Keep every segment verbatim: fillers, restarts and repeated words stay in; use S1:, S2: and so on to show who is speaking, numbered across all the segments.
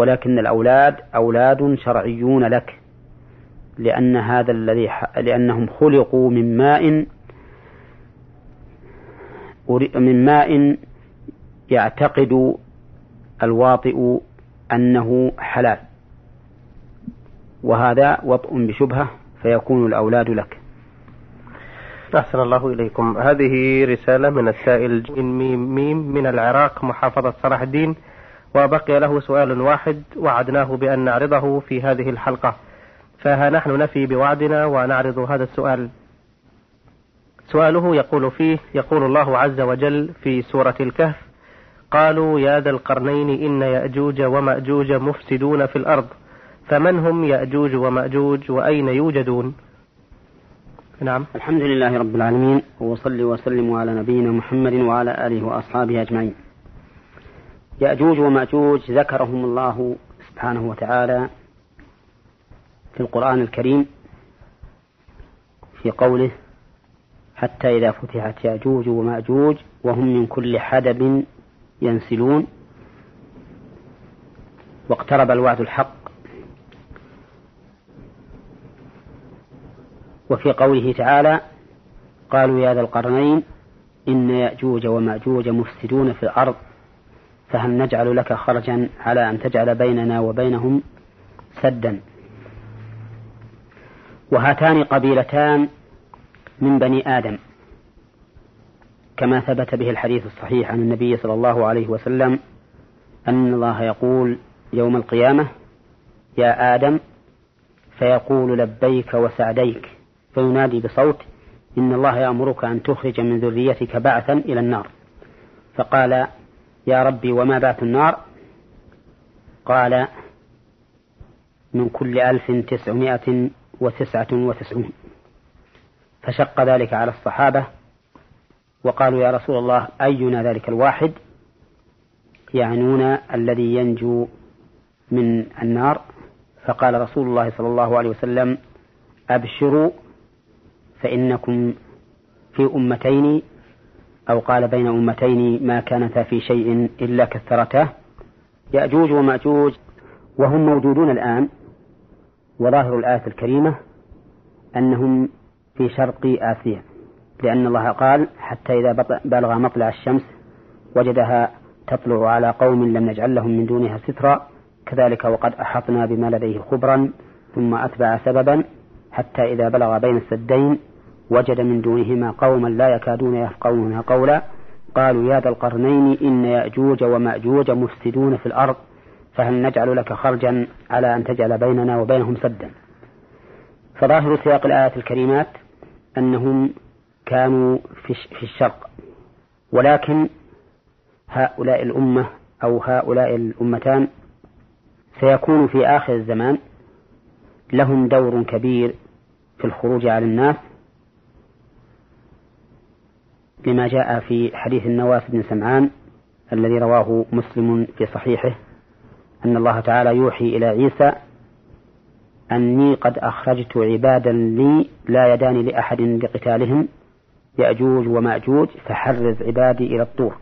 S1: ولكن الأولاد أولاد شرعيون لك، لأن هذا الذي لأنهم خلقوا من ماء من ماء يعتقد الواطئ أنه حلال، وهذا وطء بشبهة فيكون الأولاد لك.
S2: أحسن الله إليكم. هذه رسالة من السائل ميم ميم من العراق محافظة صلاح الدين، وبقي له سؤال واحد وعدناه بأن نعرضه في هذه الحلقة، فها نحن نفي بوعدنا ونعرض هذا السؤال. سؤاله يقول فيه: يقول الله عز وجل في سورة الكهف: قالوا يا ذا القرنين إن يأجوج ومأجوج مفسدون في الأرض فمن هم يأجوج ومأجوج وأين يوجدون؟ نعم.
S1: الحمد لله رب العالمين، وصلي وسلم على نبينا محمد وعلى آله وأصحابه أجمعين. يأجوج ومأجوج ذكرهم الله سبحانه وتعالى في القرآن الكريم في قوله: حتى إذا فتحت يأجوج ومأجوج وهم من كل حدب ينسلون واقترب الوعد الحق. وفي قوله تعالى: قالوا يا ذا القرنين إن يأجوج ومأجوج مفسدون في الأرض فهل نجعل لك خرجا على أن تجعل بيننا وبينهم سدا. وهاتان قبيلتان من بني آدم، كما ثبت به الحديث الصحيح عن النبي صلى الله عليه وسلم أن الله يقول يوم القيامة: يا آدم، فيقول لبيك وسعديك، فينادي بصوت: إن الله يأمرك أن تخرج من ذريتك بعثا إلى النار. فقال: يا ربي وما بعث النار؟ قال: من كل ألف تسعمائة وتسعة وتسعون. فشق ذلك على الصحابة وقالوا: يا رسول الله أينا ذلك الواحد؟ يعنون الذي ينجو من النار. فقال رسول الله صلى الله عليه وسلم: أبشروا فإنكم في أمتين، أو قال بين أمتين ما كانتا في شيء إلا كثرته. يأجوج ومأجوج وهم موجودون الآن، وظاهر الآية الكريمة أنهم في شرق آسيا، لأن الله قال: حتى إذا بلغ مطلع الشمس وجدها تطلع على قوم لم نجعل لهم من دونها سترا كذلك وقد أحطنا بما لديه خبرا ثم أتبع سببا حتى إذا بلغ بين السدين وجد من دونهما قوما لا يكادون يفقهون قولا قالوا يا ذا القرنين إن يأجوج ومأجوج مفسدون في الأرض فهل نجعل لك خرجا على أن تجعل بيننا وبينهم سدا. فظاهر سياق الآيات الكريمات أنهم كانوا في الشرق، ولكن هؤلاء الأمة أو هؤلاء الأمتان سيكون في آخر الزمان لهم دور كبير في الخروج على الناس، لما جاء في حديث النواس بن سمعان الذي رواه مسلم في صحيحه أن الله تعالى يوحي إلى عيسى أني قد أخرجت عبادا لي لا يدان لأحد لقتالهم يأجوج ومأجوج فحرز عبادي إلى الطور.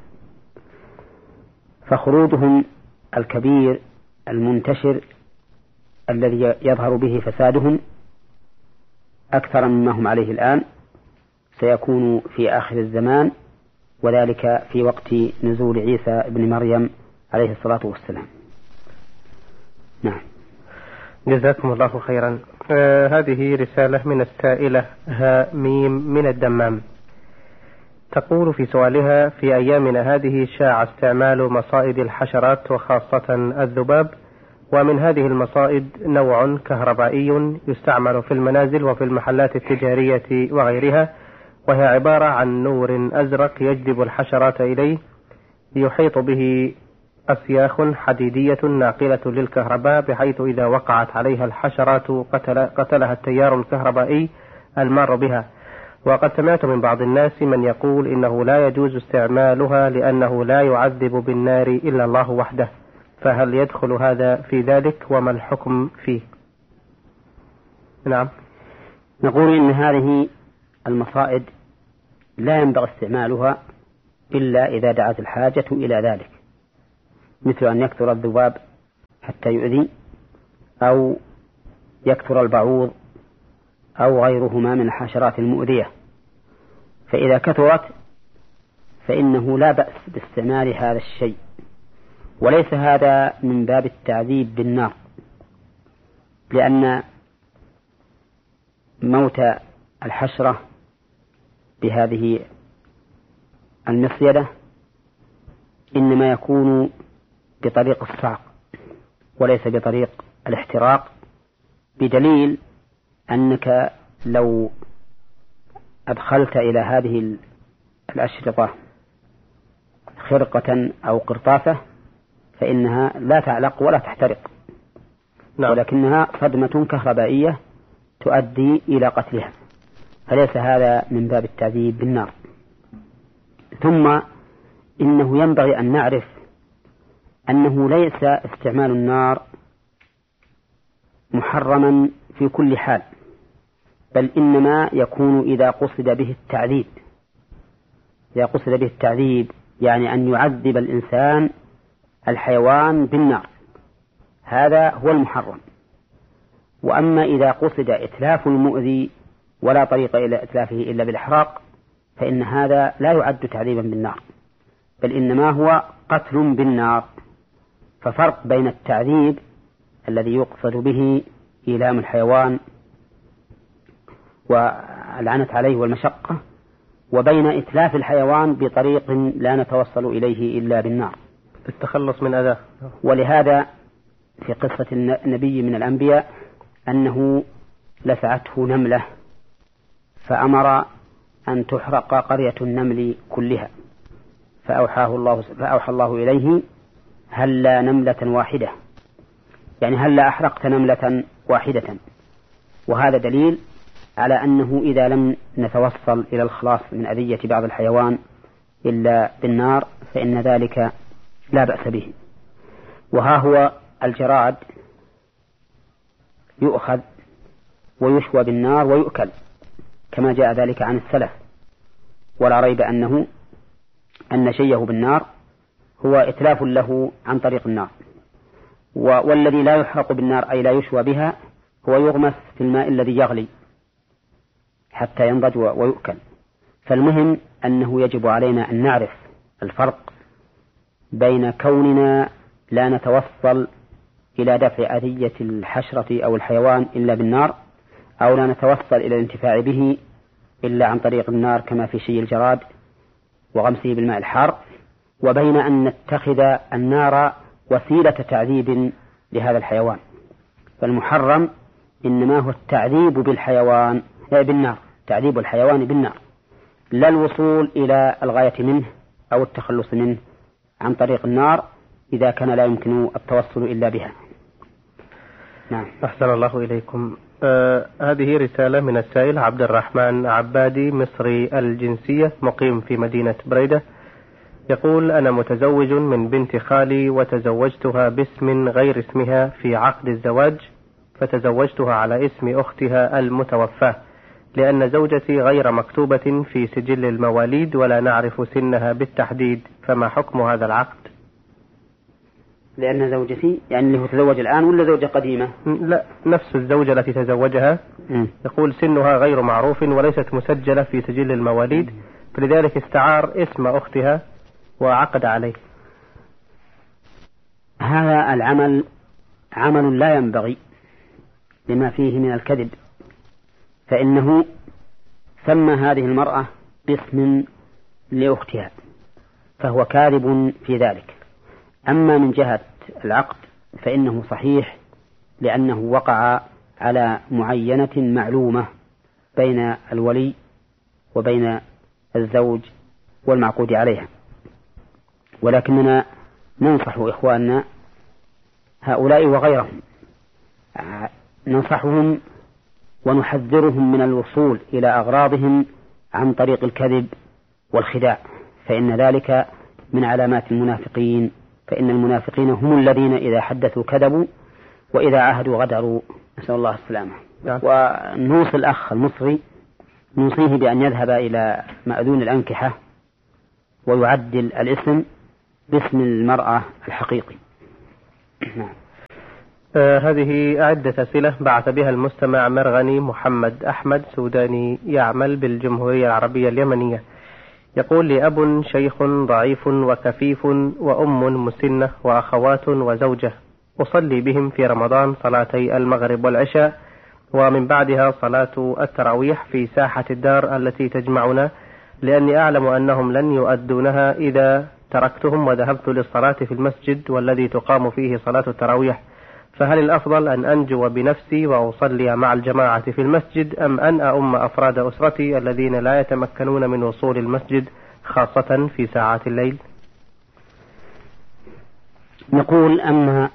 S1: فخروجهم الكبير المنتشر الذي يظهر به فسادهم أكثر مما هم عليه الآن سيكون في آخر الزمان، وذلك في وقت نزول عيسى ابن مريم عليه الصلاة والسلام. نعم.
S2: جزاكم الله خيرا. آه هذه رسالة من السائلة ها ميم من الدمام، تقول في سؤالها: في أيامنا هذه شاع استعمال مصائد الحشرات وخاصة الذباب، ومن هذه المصائد نوع كهربائي يستعمل في المنازل وفي المحلات التجارية وغيرها، وهي عبارة عن نور أزرق يجذب الحشرات إليه، يحيط به أسياخ حديدية ناقلة للكهرباء، بحيث إذا وقعت عليها الحشرات قتل قتلها التيار الكهربائي المار بها. وقد سمعت من بعض الناس من يقول إنه لا يجوز استعمالها لأنه لا يعذب بالنار إلا الله وحده، فهل يدخل هذا في ذلك وما الحكم فيه؟ نعم.
S1: نقول إن هذه المصائد لا ينبغي استعمالها إلا إذا دعت الحاجة إلى ذلك، مثل أن يكثر الذباب حتى يؤذي، أو يكثر البعوض أو غيرهما من الحشرات المؤذية. فإذا كثرت فإنه لا بأس باستعمال هذا الشيء، وليس هذا من باب التعذيب بالنار، لأن موت الحشرة بهذه المصيدة إنما يكون بطريق الصعق وليس بطريق الاحتراق، بدليل أنك لو أدخلت إلى هذه الأشرطة خرقة أو قرطاسة فإنها لا تعلق ولا تحترق، نعم. ولكنها صدمة كهربائية تؤدي إلى قتلها، فليس هذا من باب التعذيب بالنار. ثم إنه ينبغي أن نعرف أنه ليس استعمال النار محرما في كل حال، بل إنما يكون إذا قصد به التعذيب. إذا قصد به التعذيب يعني أن يعذب الإنسان الحيوان بالنار، هذا هو المحرم. وأما إذا قصد إتلاف المؤذي ولا طريق إلى إتلافه إلا بالإحراق فإن هذا لا يعد تعذيبا بالنار، بل إنما هو قتل بالنار. ففرق بين التعذيب الذي يقصد به إيلام الحيوان والعنة عليه والمشقة، وبين إتلاف الحيوان بطريق لا نتوصل إليه إلا بالنار،
S2: التخلص من أذاه.
S1: ولهذا في قصة النبي من الأنبياء أنه لسعته نملة فأمر أن تحرق قرية النمل كلها، فأوحاه الله فأوحى الله إليه هلا نملة واحدة، يعني هلا أحرقت نملة واحدة. وهذا دليل على أنه إذا لم نتوصل إلى الخلاص من أذية بعض الحيوان إلا بالنار فإن ذلك لا بأس به. وها هو الجراد يؤخذ ويشوى بالنار ويؤكل كما جاء ذلك عن السلف، ولا ريب أنه أن شيه بالنار هو إتلاف له عن طريق النار. والذي لا يحرق بالنار أي لا يشوى بها هو يغمس في الماء الذي يغلي حتى ينضج ويؤكل. فالمهم أنه يجب علينا أن نعرف الفرق بين كوننا لا نتوصل إلى دفع أذية الحشرة أو الحيوان إلا بالنار، أو لا نتوصل إلى الانتفاع به إلا عن طريق النار كما في شيء الجراد وغمسه بالماء الحار، وبين أن نتخذ النار وسيلة تعذيب لهذا الحيوان. فالمحرم إنما هو التعذيب بالحيوان بالنار، تعذيب الحيوان بالنار، لا الوصول إلى الغاية منه أو التخلص منه عن طريق النار إذا كان لا يمكن التوصل إلا بها.
S2: نعم. أحسن الله إليكم. آه هذه رسالة من السائل عبد الرحمن عبادي مصري الجنسية مقيم في مدينة بريدة، يقول: أنا متزوج من بنت خالي وتزوجتها باسم غير اسمها في عقد الزواج، فتزوجتها على اسم أختها المتوفاة لأن زوجتي غير مكتوبة في سجل المواليد ولا نعرف سنها بالتحديد، فما حكم هذا العقد؟
S1: لأن زوجتي يعني اللي هو تزوج الآن ولا زوجة قديمة؟
S2: لا، نفس الزوجة التي تزوجها. م. يقول سنها غير معروف وليست مسجلة في سجل المواليد، فلذلك استعار اسم أختها وعقد عليه.
S1: هذا العمل عمل لا ينبغي لما فيه من الكذب، فإنه سمى هذه المرأة باسم لأختها فهو كاذب في ذلك. أما من جهة العقد فإنه صحيح، لأنه وقع على معينة معلومة بين الولي وبين الزوج والمعقود عليها. ولكننا ننصح إخواننا هؤلاء وغيرهم، ننصحهم ونحذرهم من الوصول إلى أغراضهم عن طريق الكذب والخداع، فإن ذلك من علامات المنافقين، فإن المنافقين هم الذين إذا حدثوا كذبوا وإذا عاهدوا غدروا، نسأل الله السلامة. ونوصي الأخ المصري نوصيه بأن يذهب إلى مأذون الأنكحة ويعدل الاسم باسم المرأة الحقيقي.
S2: آه هذه عدة أسئلة بعث بها المستمع مرغني محمد أحمد سوداني يعمل بالجمهورية العربية اليمنية. يقول لي أب شيخ ضعيف وكفيف وأم مسنة وأخوات وزوجة، أصلي بهم في رمضان صلاتي المغرب والعشاء ومن بعدها صلاة التراويح في ساحة الدار التي تجمعنا، لأني أعلم أنهم لن يؤدونها إذا تركتهم وذهبت للصلاة في المسجد والذي تقام فيه صلاة التراويح، فهل الأفضل أن أنجو بنفسي وأصلي مع الجماعة في المسجد أم أن أؤم أفراد أسرتي الذين لا يتمكنون من وصول المسجد خاصة في ساعات الليل؟
S1: نقول أما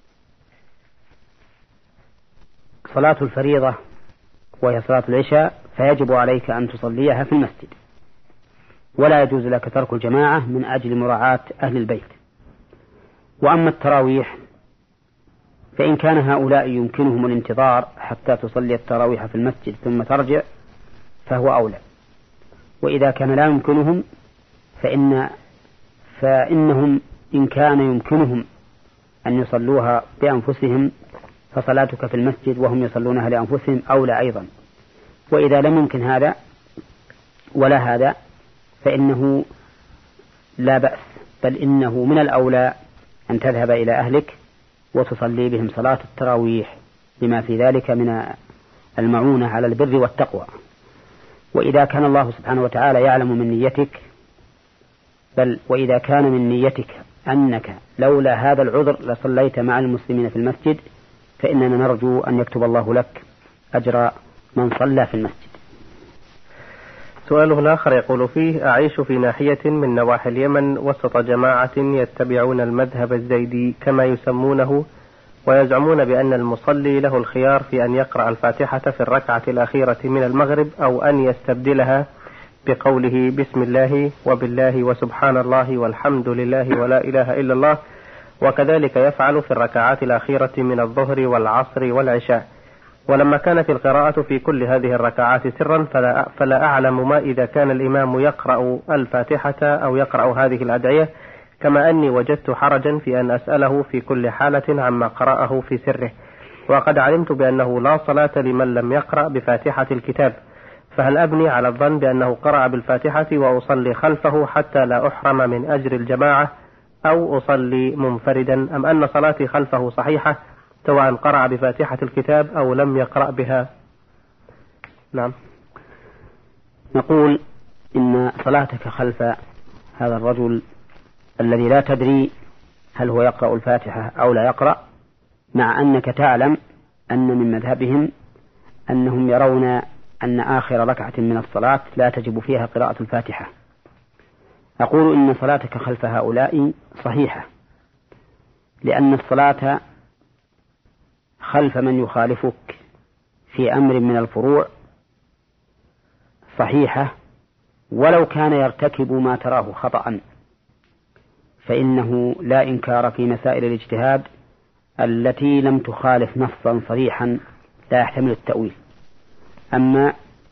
S1: صلاة الفريضة وهي صلاة العشاء فيجب عليك أن تصليها في المسجد، ولا يجوز لك ترك الجماعة من أجل مراعاة أهل البيت. وأما التراويح فإن كان هؤلاء يمكنهم الانتظار حتى تصلي التراويح في المسجد ثم ترجع فهو أولى، وإذا كان لا يمكنهم فإن فإنهم إن كان يمكنهم أن يصلوها بأنفسهم فصلاتك في المسجد وهم يصلونها لأنفسهم أولى أيضا. وإذا لم يمكن هذا ولا هذا فإنه لا بأس، بل إنه من الأولى أن تذهب إلى أهلك وتصلي بهم صلاة التراويح بما في ذلك من المعونة على البر والتقوى. وإذا كان الله سبحانه وتعالى يعلم من نيتك، بل وإذا كان من نيتك أنك لولا هذا العذر لصليت مع المسلمين في المسجد فإننا نرجو أن يكتب الله لك أجر من صلى في المسجد.
S2: سؤاله الآخر يقول فيه: أعيش في ناحية من نواحي اليمن وسط جماعة يتبعون المذهب الزيدي كما يسمونه، ويزعمون بأن المصلي له الخيار في أن يقرأ الفاتحة في الركعة الأخيرة من المغرب أو أن يستبدلها بقوله بسم الله وبالله وسبحان الله والحمد لله ولا إله إلا الله، وكذلك يفعل في الركعات الأخيرة من الظهر والعصر والعشاء. ولما كانت القراءة في كل هذه الركعات سرا فلا, فلا أعلم ما إذا كان الإمام يقرأ الفاتحة أو يقرأ هذه الأدعية، كما أني وجدت حرجا في أن أسأله في كل حالة عما قرأه في سره، وقد علمت بأنه لا صلاة لمن لم يقرأ بفاتحة الكتاب، فهل أبني على الظن بأنه قرأ بالفاتحة وأصلي خلفه حتى لا أحرم من أجر الجماعة، أو أصلي منفردا، أم أن صلاتي خلفه صحيحة سواء قرأ بفاتحة الكتاب أو لم يقرأ بها؟ نعم.
S1: نقول إن صلاتك خلف هذا الرجل الذي لا تدري هل هو يقرأ الفاتحة أو لا يقرأ، مع أنك تعلم أن من مذهبهم أنهم يرون أن آخر ركعة من الصلاة لا تجب فيها قراءة الفاتحة. أقول إن صلاتك خلف هؤلاء صحيحة، لأن الصلاة خلف من يخالفك في أمر من الفروع صحيحة، ولو كان يرتكب ما تراه خطأ، فإنه لا إنكار في مسائل الاجتهاد التي لم تخالف نصا صريحا لا يحتمل التأويل. أما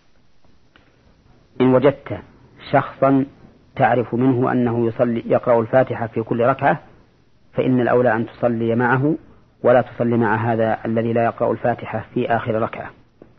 S1: إن وجدت شخصا تعرف منه أنه يصلي يقرأ الفاتحة في كل ركعة فإن الأولى أن تصلي معه ولا تصلي مع هذا الذي لا يقرأ الفاتحة في آخر ركعة.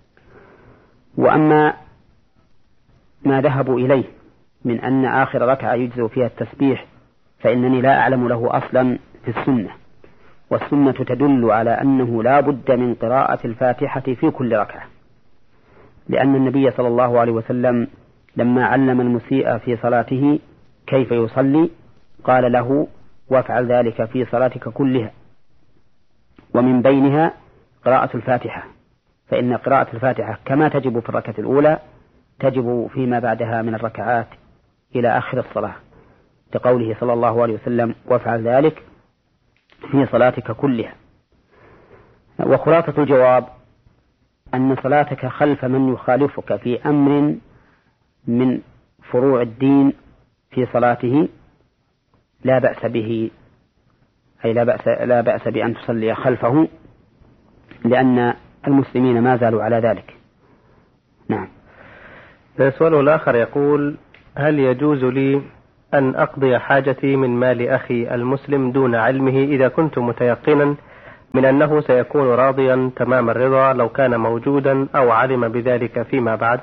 S1: وأما ما ذهبوا إليه من أن آخر ركعة يجزئ فيها التسبيح فإنني لا أعلم له أصلا في السنة، والسنة تدل على أنه لا بد من قراءة الفاتحة في كل ركعة، لأن النبي صلى الله عليه وسلم لما علم المسيء في صلاته كيف يصلي قال له: وافعل ذلك في صلاتك كلها، ومن بينها قراءة الفاتحة، فإن قراءة الفاتحة كما تجب في الركعة الأولى تجب فيما بعدها من الركعات إلى آخر الصلاة، لقوله صلى الله عليه وسلم: وافعل ذلك في صلاتك كلها. وخلاصة الجواب أن صلاتك خلف من يخالفك في أمر من فروع الدين في صلاته لا بأس به، أي لا بأس, لا بأس بأن تصلي خلفه، لأن المسلمين ما زالوا على ذلك. نعم.
S2: السؤال الآخر يقول: هل يجوز لي أن أقضي حاجتي من مال أخي المسلم دون علمه إذا كنت متيقنا من أنه سيكون راضيا تمام الرضا لو كان موجودا أو علم بذلك فيما بعد؟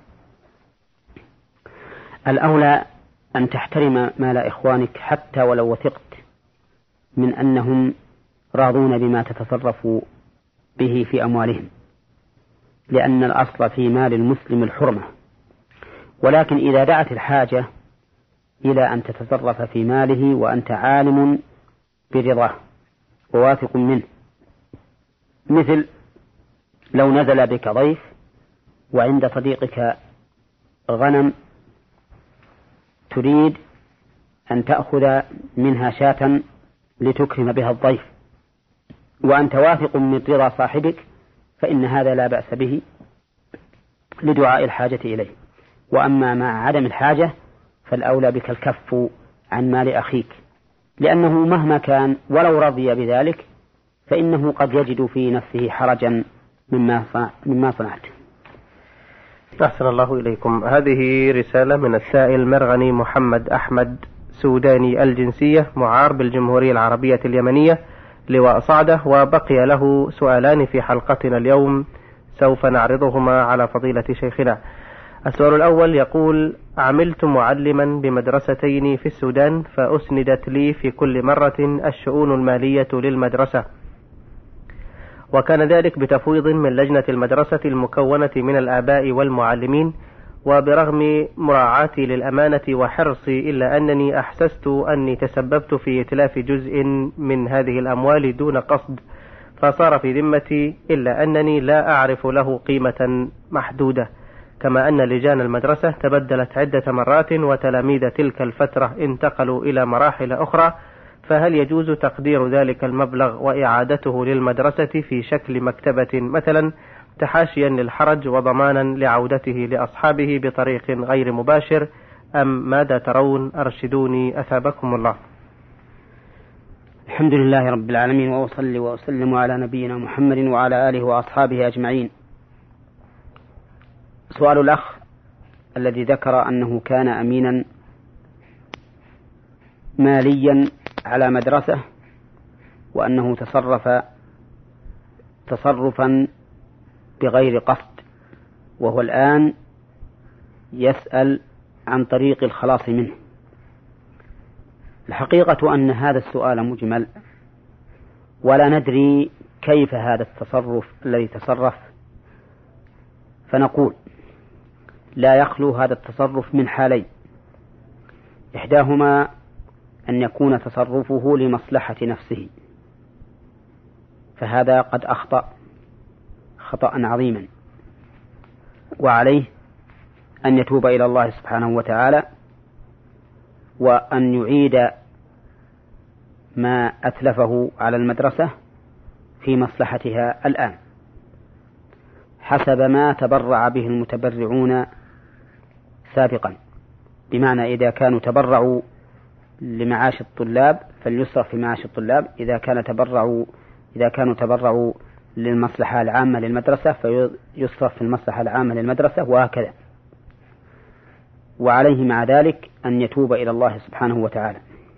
S1: الأولى أن تحترم مال إخوانك حتى ولو وثقت من أنهم راضون بما تتصرف به في أموالهم، لأن الأصل في مال المسلم الحرمة. ولكن إذا دعت الحاجة إلى أن تتصرف في ماله وأنت عالم برضاه وواثق منه، مثل لو نزل بك ضيف وعند صديقك غنم تريد أن تأخذ منها شاة لتكرم بها الضيف وأنت واثق من رضا صاحبك، فإن هذا لا بأس به لدعاء الحاجة إليه. وأما مع عدم الحاجة فالأولى بك الكف عن مال أخيك، لأنه مهما كان ولو رضي بذلك فإنه قد يجد في نفسه حرجا مما مما صنعت.
S2: أحسن الله إليكم. هذه رسالة من السائل مرغني محمد أحمد سوداني الجنسية، معار بالجمهورية العربية اليمنية لواء صعدة، وبقي له سؤالان في حلقتنا اليوم سوف نعرضهما على فضيلة شيخنا. السؤال الأول يقول: عملت معلما بمدرستين في السودان، فأسندت لي في كل مرة الشؤون المالية للمدرسة، وكان ذلك بتفويض من لجنة المدرسة المكونة من الآباء والمعلمين، وبرغم مراعاتي للأمانة وحرصي إلا أنني أحسست أني تسببت في إتلاف جزء من هذه الأموال دون قصد، فصار في ذمتي، إلا أنني لا أعرف له قيمة محدودة، كما أن لجان المدرسة تبدلت عدة مرات وتلاميذ تلك الفترة انتقلوا إلى مراحل أخرى، فهل يجوز تقدير ذلك المبلغ وإعادته للمدرسة في شكل مكتبة مثلا، تحاشيا للحرج وضمانا لعودته لأصحابه بطريق غير مباشر، أم ماذا ترون؟ أرشدوني أثابكم الله.
S1: الحمد لله رب العالمين، وأصلي وأسلم على نبينا محمد وعلى آله وأصحابه أجمعين. سؤال الأخ الذي ذكر أنه كان أمينا ماليا على مدرسة وأنه تصرف تصرفا بغير قصد، وهو الآن يسأل عن طريق الخلاص منه. الحقيقة أن هذا السؤال مجمل ولا ندري كيف هذا التصرف الذي تصرف، فنقول لا يخلو هذا التصرف من حالين: إحداهما أن يكون تصرفه لمصلحة نفسه، فهذا قد أخطأ خطأ عظيما، وعليه أن يتوب إلى الله سبحانه وتعالى وأن يعيد ما أتلفه على المدرسة في مصلحتها الآن حسب ما تبرع به المتبرعون سابقا. بمعنى إذا كانوا تبرعوا لمعاش الطلاب فليصرف في معاش الطلاب، إذا كان تبرعوا إذا كانوا تبرعوا للمصلحة العامة للمدرسة فيصرف في المصلحة العامة للمدرسة، وهكذا. وعليه مع ذلك أن يتوب إلى الله سبحانه وتعالى.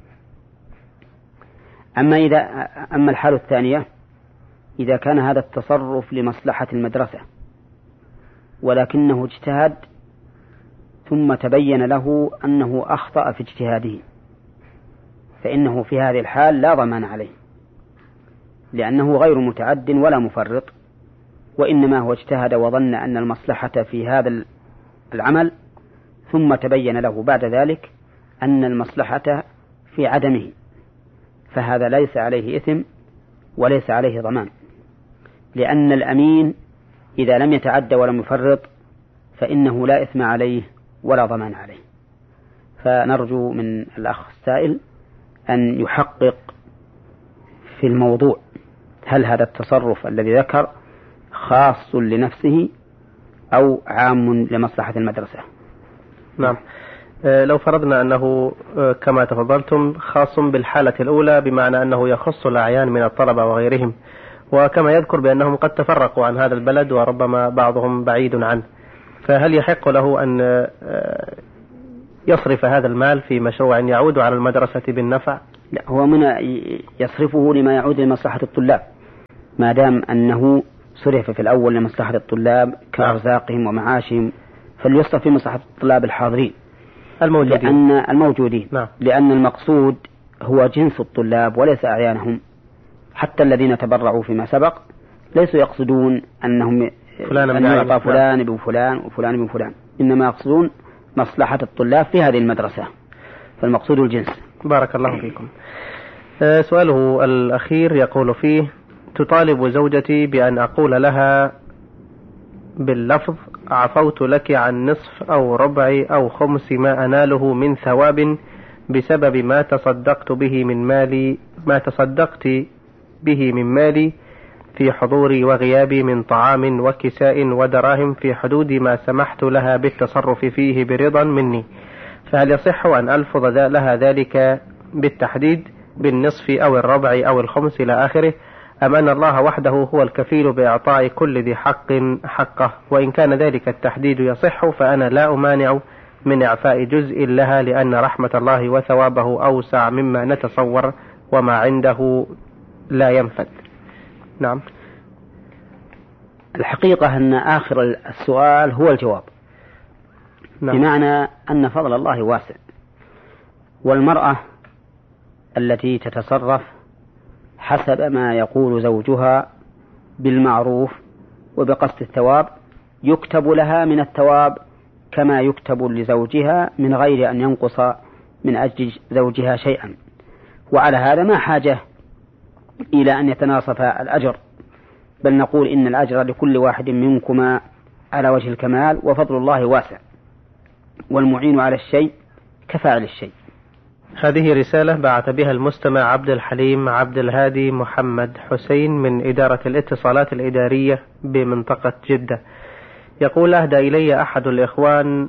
S1: أما إذا أما الحالة الثانية، إذا كان هذا التصرف لمصلحة المدرسة ولكنه اجتهد ثم تبين له أنه أخطأ في اجتهاده، فإنه في هذه الحال لا ضمان عليه، لأنه غير متعد ولا مفرط، وإنما هو اجتهد وظن أن المصلحة في هذا العمل، ثم تبين له بعد ذلك أن المصلحة في عدمه، فهذا ليس عليه إثم وليس عليه ضمان، لأن الأمين إذا لم يتعد ولم يفرط فإنه لا إثم عليه ولا ضمان عليه. فنرجو من الأخ السائل أن يحقق في الموضوع، هل هذا التصرف الذي ذكر خاص لنفسه أو عام لمصلحة المدرسة؟
S2: نعم. لو فرضنا أنه كما تفضلتم خاص بالحالة الأولى، بمعنى أنه يخص الأعيان من الطلبة وغيرهم، وكما يذكر بأنهم قد تفرقوا عن هذا البلد وربما بعضهم بعيد عنه، فهل يحق له أن يصرف هذا المال في مشروع يعود على المدرسة بالنفع؟
S1: لا، هو من يصرفه لما يعود لمصلحة الطلاب، ما دام أنه صرف في الأول لمصلحة الطلاب كأرزاقهم ومعاشهم، فليصرف في مصلحة الطلاب الحاضرين
S2: الموجودين
S1: لأن الموجودين
S2: نعم.
S1: لأن المقصود هو جنس الطلاب وليس أعيانهم. حتى الذين تبرعوا فيما سبق ليسوا يقصدون أنهم أن يعطى فلان بفلان وفلان بفلان، إنما يقصدون مصلحة الطلاب في هذه المدرسة، فالمقصود الجنس.
S2: بارك الله فيكم. أه سؤاله الأخير يقول فيه: تطالب زوجتي بأن أقول لها باللفظ عفوت لك عن نصف أو ربع أو خمس ما أناله من ثواب بسبب ما تصدقت به من مالي ما تصدقت به من مالي في حضوري وغيابي من طعام وكساء ودراهم في حدود ما سمحت لها بالتصرف فيه برضا مني، فهل يصح أن ألفظ لها ذلك بالتحديد بالنصف أو الربع أو الخمس إلى آخره، أم أن الله وحده هو الكفيل بإعطاء كل ذي حق حقه؟ وإن كان ذلك التحديد يصح فأنا لا أمانع من إعفاء جزء لها، لأن رحمة الله وثوابه أوسع مما نتصور وما عنده لا ينفد. نعم.
S1: الحقيقة أن آخر السؤال هو الجواب. نعم. بمعنى أن فضل الله واسع، والمرأة التي تتصرف حسب ما يقول زوجها بالمعروف وبقصد الثواب يكتب لها من الثواب كما يكتب لزوجها من غير أن ينقص من أجل زوجها شيئا. وعلى هذا ما حاجة إلى أن يتناصف الأجر، بل نقول إن الأجر لكل واحد منكما على وجه الكمال، وفضل الله واسع، والمعين على الشيء كفاعل الشيء.
S2: هذه رسالة بعث بها المستمع عبد الحليم عبد الهادي محمد حسين من إدارة الاتصالات الإدارية بمنطقة جدة. يقول: أهدى إلي أحد الإخوان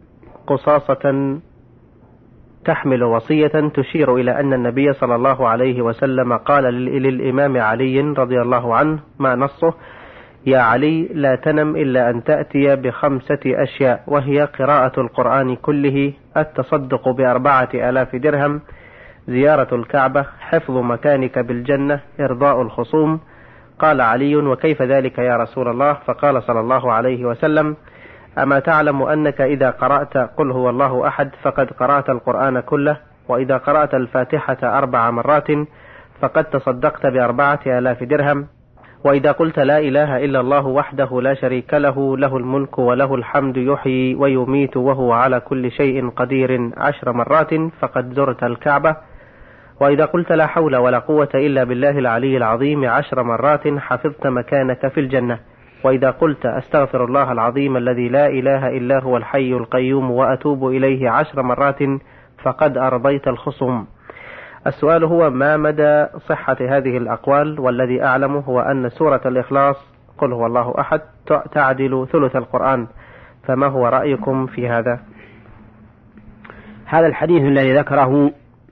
S2: قصاصة تحمل وصية تشير إلى أن النبي صلى الله عليه وسلم قال للإمام علي رضي الله عنه ما نصه: يا علي لا تنم إلا أن تأتي بخمسة أشياء، وهي قراءة القرآن كله، التصدق بأربعة آلاف درهم، زيارة الكعبة، حفظ مكانك بالجنة، إرضاء الخصوم. قال علي: وكيف ذلك يا رسول الله؟ فقال صلى الله عليه وسلم: أما تعلم أنك إذا قرأت قل هو الله أحد فقد قرأت القرآن كله، وإذا قرأت الفاتحة أربع مرات فقد تصدقت بأربعة آلاف درهم، وإذا قلت لا إله إلا الله وحده لا شريك له له الملك وله الحمد يحيي ويميت وهو على كل شيء قدير عشر مرات فقد زرت الكعبة، وإذا قلت لا حول ولا قوة إلا بالله العلي العظيم عشر مرات حفظت مكانك في الجنة، وإذا قلت أستغفر الله العظيم الذي لا إله إلا هو الحي القيوم وأتوب إليه عشر مرات فقد أرضيت الخصوم. السؤال هو: ما مدى صحة هذه الأقوال؟ والذي أعلمه هو أن سورة الإخلاص قل هو الله أحد تعدل ثلث القرآن، فما هو رأيكم في هذا؟
S1: هذا الحديث الذي ذكره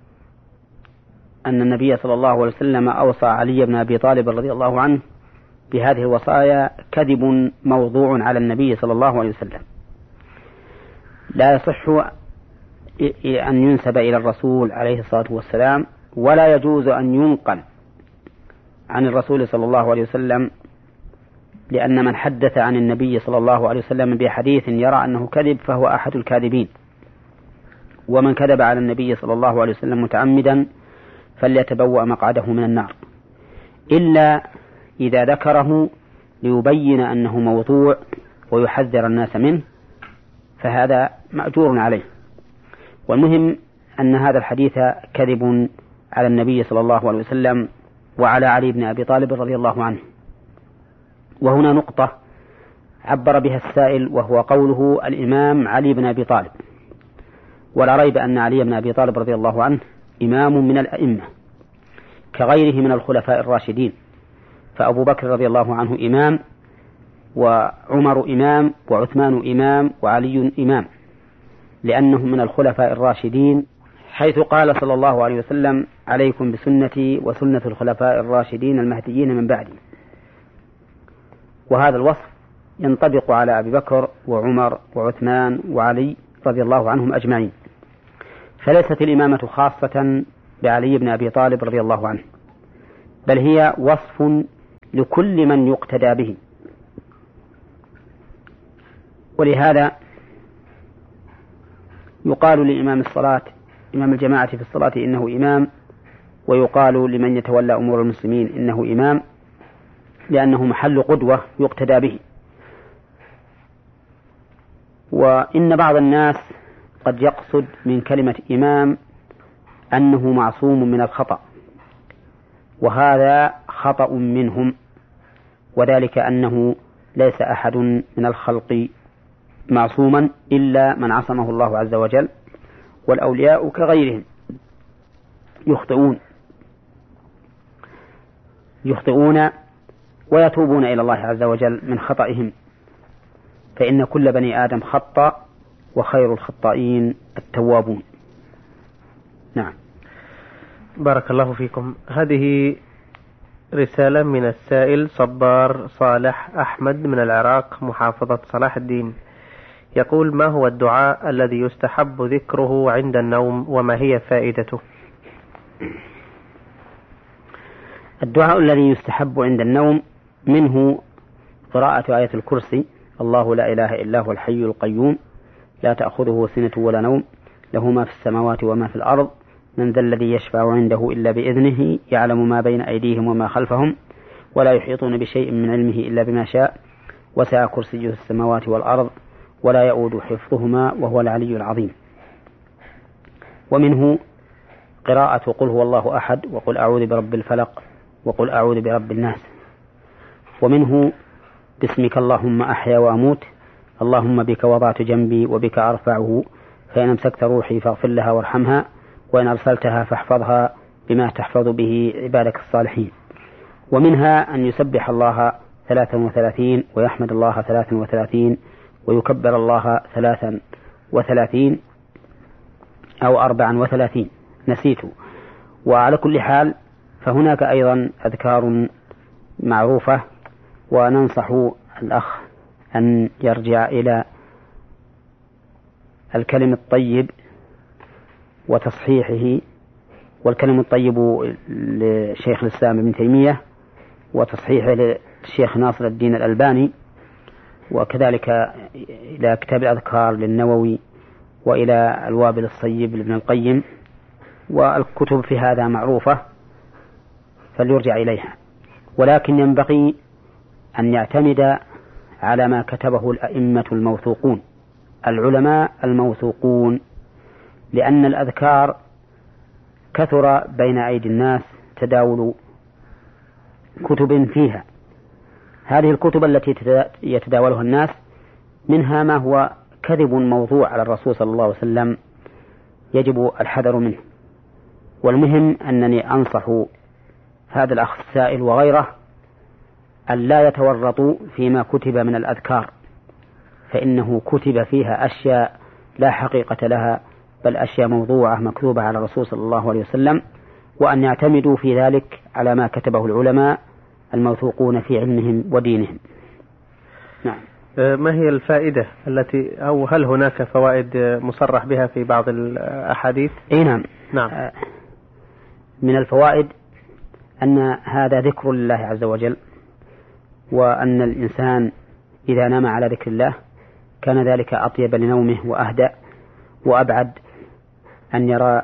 S1: أن النبي صلى الله عليه وسلم أوصى علي بن أبي طالب رضي الله عنه بهذه الوصايا كذب موضوع على النبي صلى الله عليه وسلم، لا يصح أن ينسب إلى الرسول عليه الصلاة والسلام، ولا يجوز أن ينقل عن الرسول صلى الله عليه وسلم، لأن من حدث عن النبي صلى الله عليه وسلم بحديث يرى أنه كذب فهو أحد الكاذبين، ومن كذب على النبي صلى الله عليه وسلم متعمدا فليتبوأ مقعده من النار، إلا إذا ذكره ليبين أنه موضوع ويحذر الناس منه، فهذا مأجور عليه. والمهم أن هذا الحديث كذب على النبي صلى الله عليه وسلم وعلى علي بن أبي طالب رضي الله عنه. وهنا نقطة عبر بها السائل، وهو قوله الإمام علي بن أبي طالب، ولا ريب أن علي بن أبي طالب رضي الله عنه إمام من الأئمة كغيره من الخلفاء الراشدين، فأبو بكر رضي الله عنه إمام، وعمر إمام، وعثمان إمام، وعلي إمام، لأنهم من الخلفاء الراشدين، حيث قال صلى الله عليه وسلم عليكم بسنتي وسنة الخلفاء الراشدين المهديين من بعدي. وهذا الوصف ينطبق على أبي بكر وعمر وعثمان وعلي رضي الله عنهم أجمعين، فليست الإمامة خاصة بعلي بن أبي طالب رضي الله عنه، بل هي وصف لكل من يقتدى به. ولهذا يقال لإمام الصلاة إمام الجماعة في الصلاة إنه إمام، ويقال لمن يتولى أمور المسلمين إنه إمام، لأنه محل قدوة يقتدى به. وإن بعض الناس قد يقصد من كلمة إمام أنه معصوم من الخطأ، وهذا خطأ منهم، وذلك أنه ليس أحد من الخلق معصوما إلا من عصمه الله عز وجل، والأولياء كغيرهم يخطئون يخطئون ويتوبون إلى الله عز وجل من خطئهم، فإن كل بني آدم خطأ، وخير الخطائين التوابون. نعم.
S2: بارك الله فيكم. هذه رسالة من السائل صبار صالح أحمد من العراق، محافظة صلاح الدين، يقول: ما هو الدعاء الذي يستحب ذكره عند النوم، وما هي فائدته؟
S1: الدعاء الذي يستحب عند النوم منه قراءة آية الكرسي: الله لا إله إلا هو الحي القيوم لا تأخذه سنة ولا نوم له ما في السماوات وما في الأرض من ذا الذي يشفع عنده إلا بإذنه يعلم ما بين أيديهم وما خلفهم ولا يحيطون بشيء من علمه إلا بما شاء وسع كرسيه السماوات والأرض ولا يؤود حفظهما وهو العلي العظيم. ومنه قراءة قل هو الله أحد وقل أعوذ برب الفلق وقل أعوذ برب الناس. ومنه باسمك اللهم أحيا وأموت اللهم بك وضعت جنبي وبك أرفعه فإن أمسكت روحي فاغفر لها وارحمها وإن أرسلتها فاحفظها بما تحفظ به عبادك الصالحين. ومنها أن يسبح الله ثلاثا وثلاثين ويحمد الله ثلاثا وثلاثين ويكبر الله ثلاثا وثلاثين أو أربعا وثلاثين، نسيت. وعلى كل حال فهناك أيضا أذكار معروفة، وننصح الأخ أن يرجع إلى الكلم الطيب وتصحيحه، والكلم الطيب لشيخ الإسلام ابن تيمية وتصحيحه للشيخ ناصر الدين الألباني، وكذلك إلى كتاب الأذكار للنووي وإلى الوابل الصيب لابن القيم، والكتب في هذا معروفة فليرجع إليها. ولكن ينبغي أن يعتمد على ما كتبه الأئمة الموثوقون العلماء الموثوقون، لأن الأذكار كثر بين أيدي الناس تداول كتب فيها. هذه الكتب التي يتداولها الناس منها ما هو كذب موضوع على الرسول صلى الله عليه وسلم يجب الحذر منه. والمهم أنني أنصح هذا الأخ السائل وغيره أن لا يتورطوا فيما كتب من الأذكار، فإنه كتب فيها أشياء لا حقيقة لها، بل أشياء موضوعة مكتوبة على الرسول صلى الله عليه وسلم، وأن يعتمدوا في ذلك على ما كتبه العلماء الموثوقون في علمهم ودينهم. نعم.
S2: ما هي الفائدة التي أو هل هناك فوائد مصرح بها في بعض الأحاديث؟
S1: أي نعم.
S2: نعم.
S1: من الفوائد أن هذا ذكر لله عز وجل، وأن الإنسان إذا نام على ذكر الله كان ذلك أطيب لنومه وأهدأ وأبعد أن يرى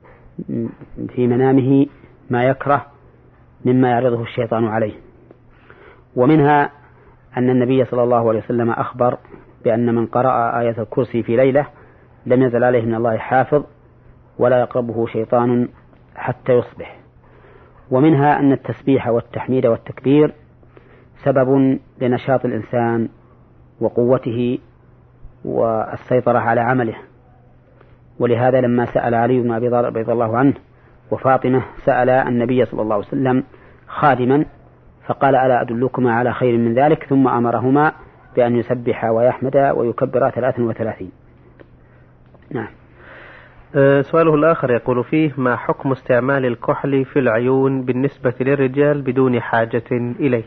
S1: في منامه ما يكره مما يعرضه الشيطان عليه. ومنها أن النبي صلى الله عليه وسلم أخبر بأن من قرأ آية الكرسي في ليلة لم يزل عليه من الله حافظ ولا يقربه شيطان حتى يصبح. ومنها أن التسبيح والتحميد والتكبير سبب لنشاط الإنسان وقوته والسيطرة على عمله. ولهذا لما سأل علي بن أبي طالب رضي الله عنه وفاطمة سأل النبي صلى الله عليه وسلم خادما فقال: ألا أدلكما على خير من ذلك؟ ثم أمرهما بأن يسبح ويحمد ويكبر ثلاثا وثلاثين. نعم.
S2: أه سؤاله الآخر يقول فيه: ما حكم استعمال الكحل في العيون بالنسبة للرجال بدون حاجة إليه؟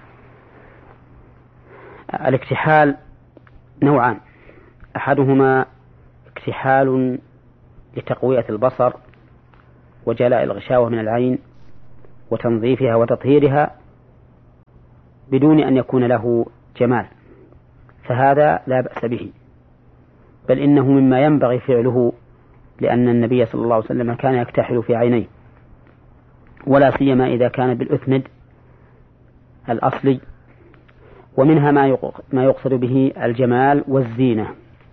S1: الاكتحال نوعان: أحدهما اكتحال لتقوية البصر وجلاء الغشاوة من العين وتنظيفها وتطهيرها، بدون أن يكون له جمال، فهذا لا بأس به، بل إنه مما ينبغي فعله، لأن النبي صلى الله عليه وسلم كان يكتحل في عينيه، ولا سيما إذا كان بالأثند الأصلي. ومنها ما يقصد به الجمال والزينة،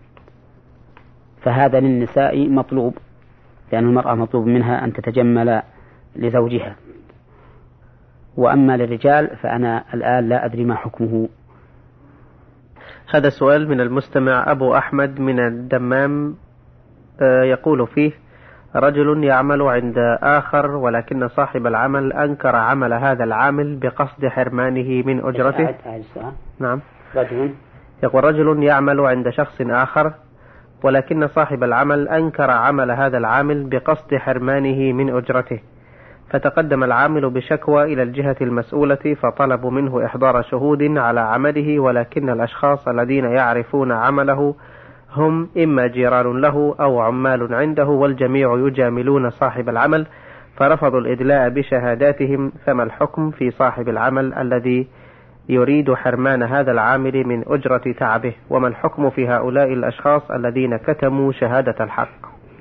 S1: فهذا للنساء مطلوب، لأن المرأة مطلوب منها أن تتجمل لزوجها. وأما للرجال فأنا الآن لا أدري ما حكمه.
S2: هذا سؤال من المستمع أبو أحمد من الدمام، يقول فيه: رجل يعمل عند آخر ولكن صاحب العمل أنكر عمل هذا العامل بقصد حرمانه من أجرته. نعم.
S1: رجل
S2: يقول: رجل يعمل عند شخص آخر ولكن صاحب العمل أنكر عمل هذا العامل بقصد حرمانه من أجرته، فتقدم العامل بشكوى إلى الجهة المسؤولة، فطلبوا منه إحضار شهود على عمله، ولكن الأشخاص الذين يعرفون عمله هم إما جيران له أو عمال عنده، والجميع يجاملون صاحب العمل، فرفضوا الإدلاء بشهاداتهم. فما الحكم في صاحب العمل الذي يريد حرمان هذا العامل من أجرة تعبه؟ وما الحكم في هؤلاء الأشخاص الذين كتموا شهادة الحق؟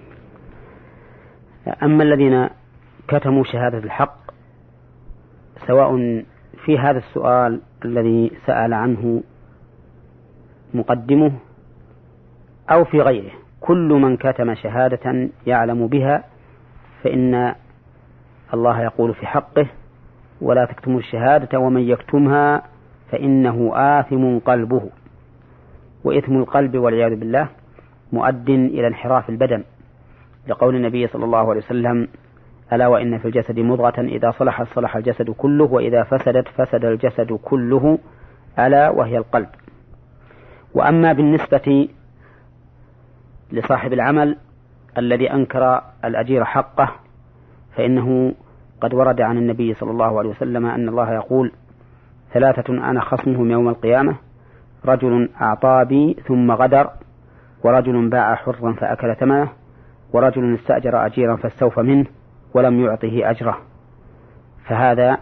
S1: أما الذين كتموا شهادة الحق، سواء في هذا السؤال الذي سأل عنه مقدمه أو في غيره، كل من كتم شهادة يعلم بها فإن الله يقول في حقه: ولا تكتموا الشهادة ومن يكتمها فإنه آثم قلبه. وإثم القلب والعياذ بالله مؤد إلى انحراف البدن، لقول النبي صلى الله عليه وسلم: ألا وإن في الجسد مضغة إذا صلحت صلح الجسد كله وإذا فسدت فسد الجسد كله، ألا وهي القلب. وأما بالنسبة لصاحب العمل الذي أنكر الأجير حقه، فإنه قد ورد عن النبي صلى الله عليه وسلم أن الله يقول: ثلاثة أنا خصمهم يوم القيامة: رجل أعطى بي ثم غدر، ورجل باع حرا فأكل ثمنه، ورجل استأجر أجيرا فاستوفى منه ولم يعطه أجره. فهذا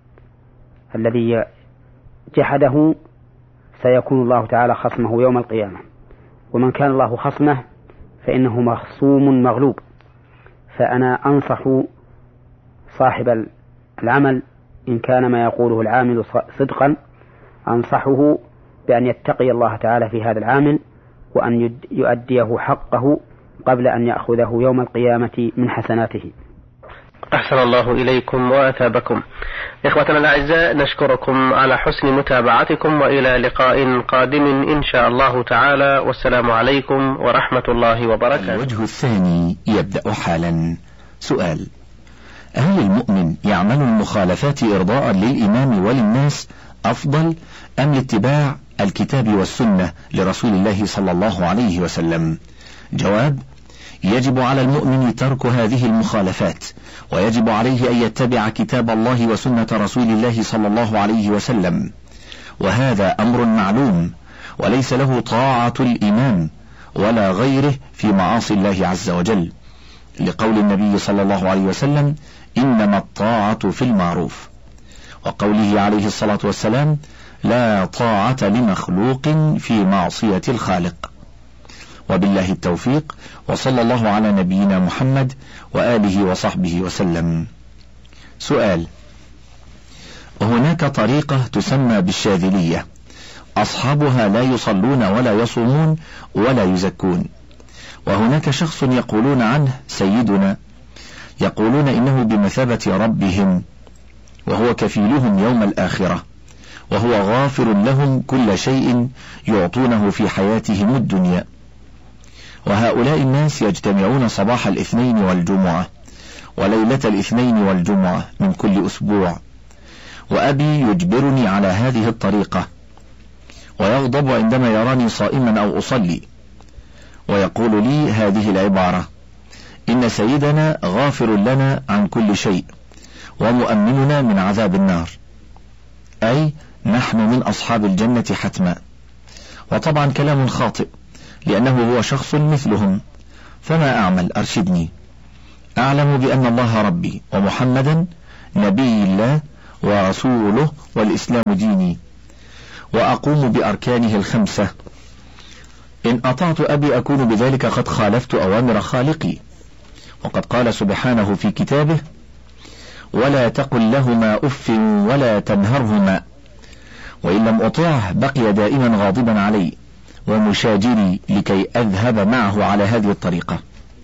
S1: الذي جحده سيكون الله تعالى خصمه يوم القيامة، ومن كان الله خصمه فإنه مخصوم مغلوب. فأنا أنصح صاحب العمل إن كان ما يقوله العامل صدقا، أنصحه بأن يتقي الله تعالى في هذا العامل، وأن يؤديه حقه قبل أن يأخذه يوم القيامة من حسناته.
S2: أحسن الله إليكم وأثابكم. إخوتنا الأعزاء، نشكركم على حسن متابعتكم، وإلى لقاء قادم إن شاء الله تعالى، والسلام عليكم ورحمة الله وبركاته.
S3: الوجه الثاني يبدأ حالا. سؤال: هل المؤمن يعمل المخالفات إرضاء للإمام وللناس أفضل أم لاتباع الكتاب والسنة لرسول الله صلى الله عليه وسلم؟ جواب: يجب على المؤمن ترك هذه المخالفات، ويجب عليه أن يتبع كتاب الله وسنة رسول الله صلى الله عليه وسلم، وهذا أمر معلوم، وليس له طاعة الإمام ولا غيره في معاصي الله عز وجل، لقول النبي صلى الله عليه وسلم: إنما الطاعة في المعروف، وقوله عليه الصلاة والسلام: لا طاعة لمخلوق في معصية الخالق. وبالله التوفيق، وصلى الله على نبينا محمد وآله وصحبه وسلم. سؤال: هناك طريقة تسمى بالشاذلية، أصحابها لا يصلون ولا يصومون ولا يزكون، وهناك شخص يقولون عنه سيدنا، يقولون إنه بمثابة ربهم، وهو كفيلهم يوم الآخرة، وهو غافر لهم كل شيء يعطونه في حياتهم الدنيا. وهؤلاء الناس يجتمعون صباح الاثنين والجمعة وليلة الاثنين والجمعة من كل أسبوع، وأبي يجبرني على هذه الطريقة، ويغضب عندما يراني صائما أو أصلي، ويقول لي هذه العبارة: إن سيدنا غافر لنا عن كل شيء ومؤمننا من عذاب النار، أي نحن من أصحاب الجنة حتما. وطبعا كلام خاطئ، لأنه هو شخص مثلهم، فما أعمل؟ أرشدني. أعلم بأن الله ربي ومحمدا نبي الله ورسوله والإسلام ديني، وأقوم بأركانه الخمسة. إن أطعت أبي أكون بذلك قد خالفت أوامر خالقي، وقد قال سبحانه في كتابه: ولا تقل لهما أف ولا تنهرهما، وإن لم أطعه بقي دائما غاضبا علي ومشاجري لكي أذهب معه على هذه الطريقة،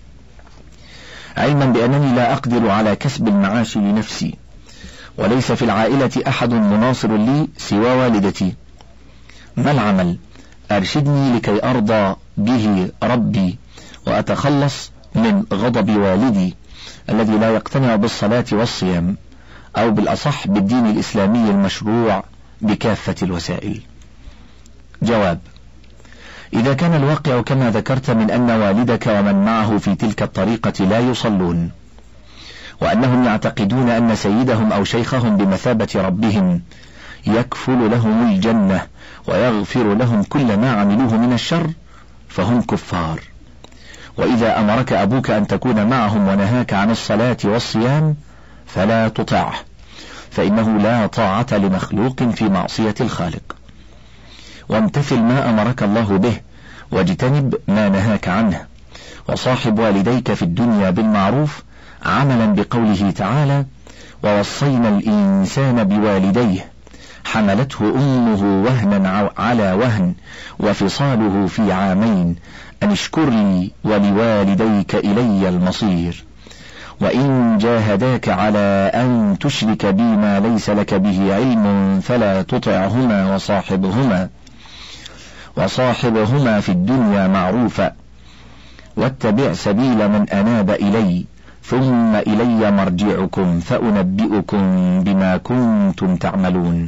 S3: علما بأنني لا أقدر على كسب المعاش لنفسي، وليس في العائلة أحد مناصر لي سوى والدتي. ما العمل؟ أرشدني لكي أرضى به ربي وأتخلص من غضب والدي الذي لا يقتنع بالصلاة والصيام، أو بالأصح بالدين الإسلامي المشروع بكافة الوسائل. جواب: إذا كان الواقع كما ذكرت من أن والدك ومن معه في تلك الطريقة لا يصلون، وأنهم يعتقدون أن سيدهم أو شيخهم بمثابة ربهم يكفل لهم الجنة ويغفر لهم كل ما عملوه من الشر، فهم كفار. وإذا أمرك أبوك أن تكون معهم ونهاك عن الصلاة والصيام فلا تطعه، فإنه لا طاعة لمخلوق في معصية الخالق. وامتثل ما أمرك الله به، واجتنب ما نهاك عنه، وصاحب والديك في الدنيا بالمعروف، عملا بقوله تعالى: ووصينا الإنسان بوالديه حملته أمه وهنا على وهن وفصاله في عامين أن اشكر لي ولوالديك إلي المصير، وإن جاهداك على أن تشرك بي ما ليس لك به علم فلا تطعهما وصاحبهما وصاحبهما في الدنيا معروفا، واتبع سبيل من أناب إلي ثم إلي مرجعكم فأنبئكم بما كنتم تعملون.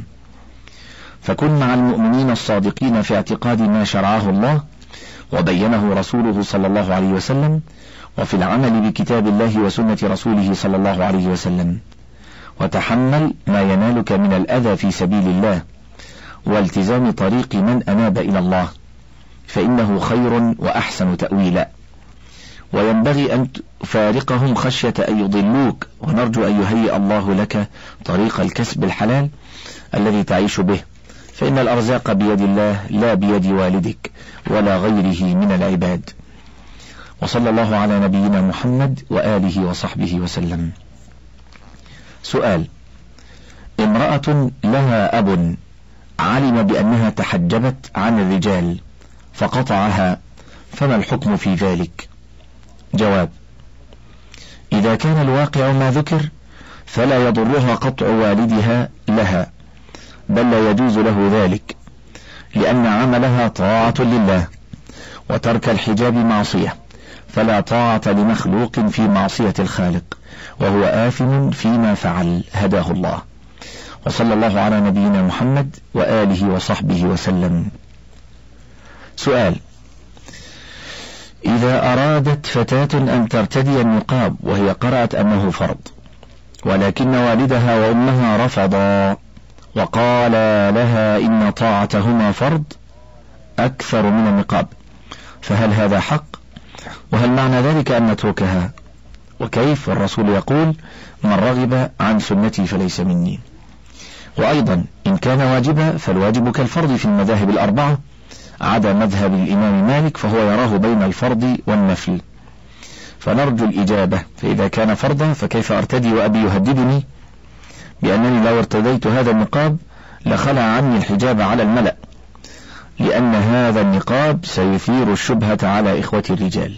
S3: فكن مع المؤمنين الصادقين في اعتقاد ما شرعه الله وبينه رسوله صلى الله عليه وسلم، وفي العمل بكتاب الله وسنة رسوله صلى الله عليه وسلم، وتحمل ما ينالك من الأذى في سبيل الله، والتزام طريق من أناب إلى الله، فإنه خير وأحسن تأويلا. وينبغي أن تفارقهم خشية أن يضلوك، ونرجو أن يهيئ الله لك طريق الكسب الحلال الذي تعيش به، فإن الأرزاق بيد الله لا بيد والدك ولا غيره من العباد. وصلى الله على نبينا محمد وآله وصحبه وسلم. سؤال: امرأة لها أب علم بأنها تحجبت عن الرجال فقطعها، فما الحكم في ذلك؟ جواب: إذا كان الواقع ما ذكر فلا يضرها قطع والدها لها، بل لا يجوز له ذلك، لأن عملها طاعة لله، وترك الحجاب معصية، فلا طاعة لمخلوق في معصية الخالق، وهو آثم فيما فعل، هداه الله. وصلى الله على نبينا محمد وآله وصحبه وسلم. سؤال: إذا أرادت فتاة أن ترتدي النقاب وهي قرأت أنه فرض، ولكن والدها وأمها رفضا وقالا لها إن طاعتهما فرض أكثر من النقاب، فهل هذا حق؟ وهل معنى ذلك أن نتركها؟ وكيف والرسول يقول: من رغب عن سنتي فليس مني؟ وأيضا إن كان واجبا فالواجب كالفرض في المذاهب الأربعة عدا مذهب الإمام مالك، فهو يراه بين الفرض والنفل، فنرجو الإجابة. فإذا كان فرضا فكيف أرتدي وأبي يهددني بأنني لو ارتديت هذا النقاب لخلع عني الحجاب على الملأ، لأن هذا النقاب سيثير الشبهة على إخوة الرجال؟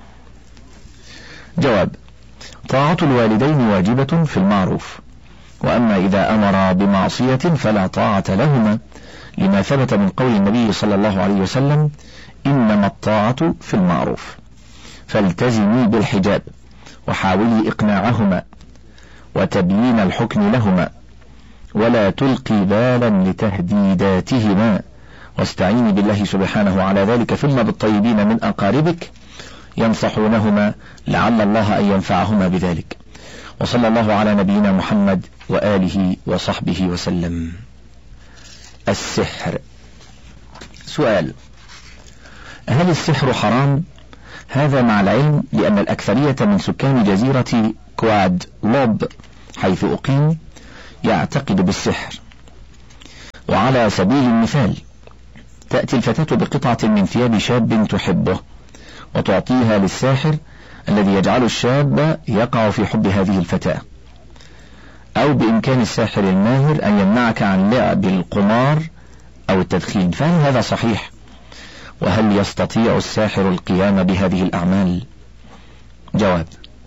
S3: جواب: طاعة الوالدين واجبة في المعروف، وأما إذا أمر بمعصية فلا طاعة لهما، لما ثبت من قول النبي صلى الله عليه وسلم: إنما الطاعة في المعروف. فالتزمي بالحجاب، وحاولي إقناعهما وتبيين الحكم لهما، ولا تلقي بالا لتهديداتهما، واستعيني بالله سبحانه على ذلك، ثم بالطيبين من أقاربك ينصحونهما لعل الله أن ينفعهما بذلك. وصلى الله على نبينا محمد وآله وصحبه وسلم. السحر. سؤال: هل السحر حرام؟ هذا مع العلم بأن الأكثرية من سكان جزيرة كواد لوب حيث أقيم يعتقد بالسحر. وعلى سبيل المثال تأتي الفتاة بقطعة من ثياب شاب تحبه وتعطيها للساحر الذي يجعل الشاب يقع في حب هذه الفتاة، أو بإمكان الساحر الماهر أن يمنعك عن لعب القمار أو التدخين. فهل هذا صحيح؟ وهل يستطيع الساحر القيام بهذه الأعمال؟ جواب: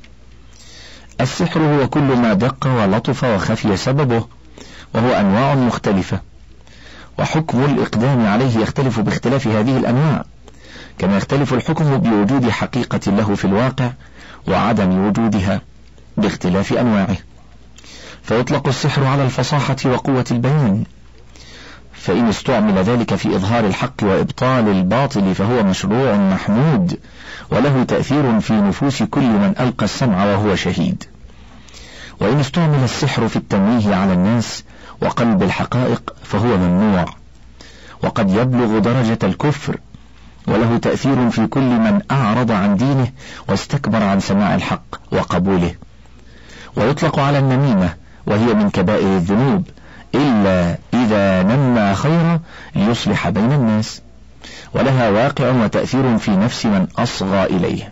S3: السحر هو كل ما دق ولطف وخفي سببه، وهو أنواع مختلفة، وحكم الإقدام عليه يختلف باختلاف هذه الأنواع، كما يختلف الحكم بوجود حقيقة له في الواقع وعدم وجودها باختلاف أنواعه. فيطلق السحر على الفصاحة وقوة البيان، فإن استعمل ذلك في إظهار الحق وإبطال الباطل فهو مشروع محمود، وله تأثير في نفوس كل من ألقى السمع وهو شهيد. وإن استعمل السحر في التمويه على الناس وقلب الحقائق فهو ممنوع، وقد يبلغ درجة الكفر، وله تأثير في كل من أعرض عن دينه واستكبر عن سماع الحق وقبوله. ويطلق على النميمة، وهي من كبائر الذنوب إلا إذا نمى خيرا ليصلح بين الناس، ولها واقع وتأثير في نفس من أصغى إليه.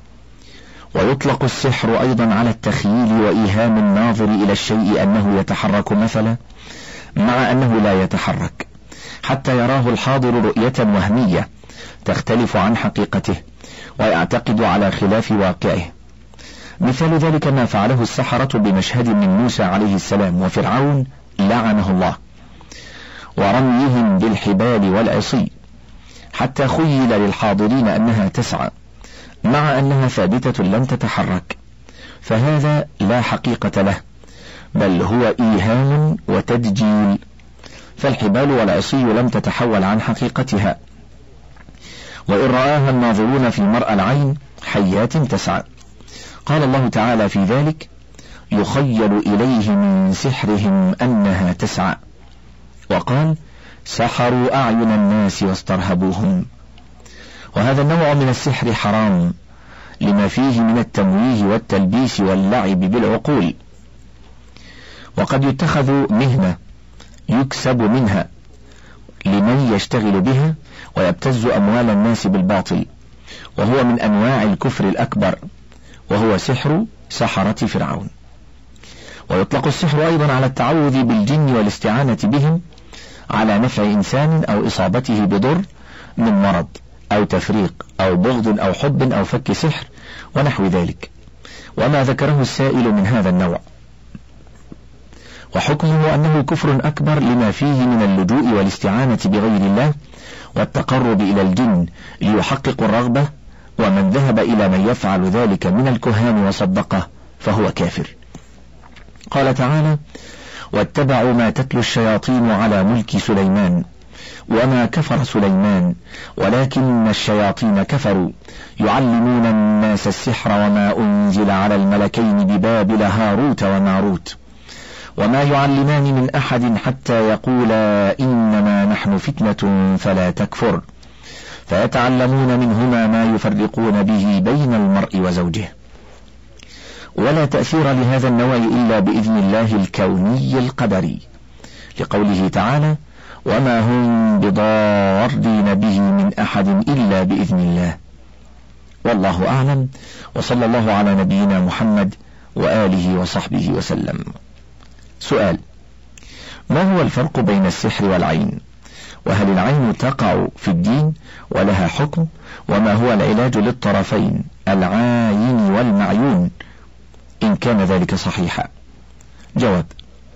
S3: ويطلق السحر أيضا على التخييل وإيهام الناظر إلى الشيء أنه يتحرك مثلا، مع أنه لا يتحرك، حتى يراه الحاضر رؤية وهمية تختلف عن حقيقته ويعتقد على خلاف واقعه. مثال ذلك ما فعله السحرة بمشهد من موسى عليه السلام وفرعون لعنه الله، ورميهم بالحبال والعصي، حتى خيل للحاضرين أنها تسعى مع أنها ثابتة لم تتحرك، فهذا لا حقيقة له، بل هو إيهام وتدجيل، فالحبال والعصي لم تتحول عن حقيقتها، وإن رآها الناظرون في مرأى العين حيات تسعى. قال الله تعالى في ذلك: يخيل إليه من سحرهم أنها تسعى، وقال: سحروا أعين الناس واسترهبوهم. وهذا النوع من السحر حرام لما فيه من التمويه والتلبيس واللعب بالعقول، وقد يتخذ مهنة يكسب منها لمن يشتغل بها ويبتز أموال الناس بالباطل، وهو من أنواع الكفر الأكبر، وهو سحر سحرة فرعون. ويطلق السحر أيضا على التعوذ بالجن والاستعانة بهم على نفع إنسان أو إصابته بضر من مرض أو تفريق أو بغض أو حب أو فك سحر ونحو ذلك، وما ذكره السائل من هذا النوع. وحكمه أنه كفر أكبر لما فيه من اللجوء والاستعانة بغير الله والتقرب إلى الجن ليحقق الرغبة، ومن ذهب إلى من يفعل ذلك من الكهان وصدقه فهو كافر. قال تعالى: واتبعوا ما تتلو الشياطين على ملك سليمان وما كفر سليمان ولكن الشياطين كفروا يعلمون الناس السحر وما أنزل على الملكين ببابل هاروت وماروت وما يعلمان من أحد حتى يقولا إنما نحن فتنة فلا تكفر فيتعلمون منهما ما يفرقون به بين المرء وزوجه. ولا تأثير لهذا النوع إلا بإذن الله الكوني القدري، لقوله تعالى: وما هم بضارين به من أحد إلا بإذن الله. والله أعلم، وصلى الله على نبينا محمد وآله وصحبه وسلم. سؤال: ما هو الفرق بين السحر والعين؟ وهل العين تقع في الدين ولها حكم؟ وما هو العلاج للطرفين العاين والمعيون إن كان ذلك صحيحا؟ جواب: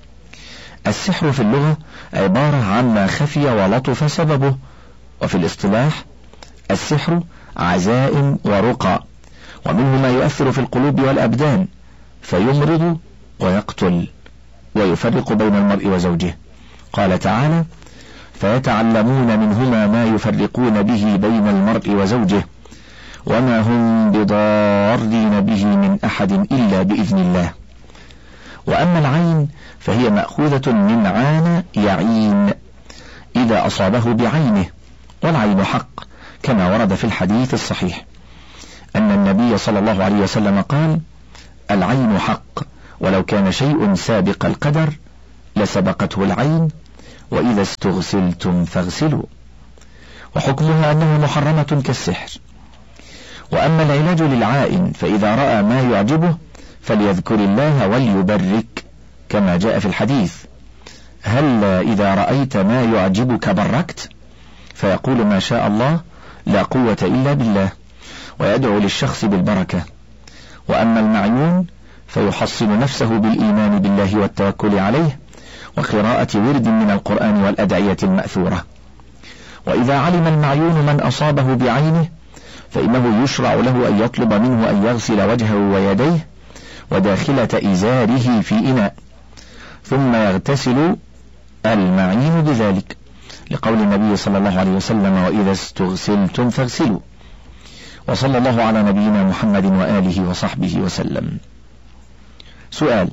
S3: السحر في اللغة عبارة عن ما خفي ولطف سببه، وفي الاصطلاح السحر عزائم ورقى، ومنه ما يؤثر في القلوب والأبدان فيمرض ويقتل ويفرق بين المرء وزوجه. قال تعالى: فيتعلمون منهما ما يفرقون به بين المرء وزوجه وما هم بضارين به من أحد إلا بإذن الله. وأما العين فهي مأخوذة من عان يعين إذا أصابه بعينه، والعين حق، كما ورد في الحديث الصحيح أن النبي صلى الله عليه وسلم قال: العين حق ولو كان شيء سابق القدر لسبقته العين وإذا استغسلتم فاغسلوا، وحكمها أنه محرمة كالسحر. وأما العلاج للعائن فإذا رأى ما يعجبه فليذكر الله وليبرك كما جاء في الحديث: هل إذا رأيت ما يعجبك بركت؟ فيقول ما شاء الله لا قوة إلا بالله، ويدعو للشخص بالبركة. وأما المعيون فيحصن نفسه بالإيمان بالله والتوكل عليه وقراءة ورد من القرآن والأدعية المأثورة. وإذا علم المعيون من أصابه بعينه فإنه يشرع له أن يطلب منه أن يغسل وجهه ويديه وداخلة إزاره في إناء، ثم يغتسل المعين بذلك، لقول النبي صلى الله عليه وسلم: وإذا استغسلتم فاغسلوا. وصلى الله على نبينا محمد وآله وصحبه وسلم. سؤال: